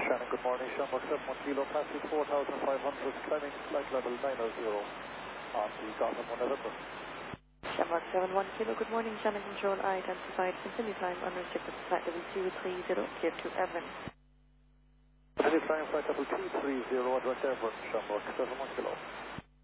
Shannon, good morning. Shamrock 71 Kilo, passing 4,500, climbing flight level 900 on the Gotham 1 November. Shamrock 71 Kilo, good morning. Shannon Control, I identified continue climb unrestricted flight level 230, clear to Everett. Continue climb flight level 230, direct Everett, Shamrock 71 Kilo.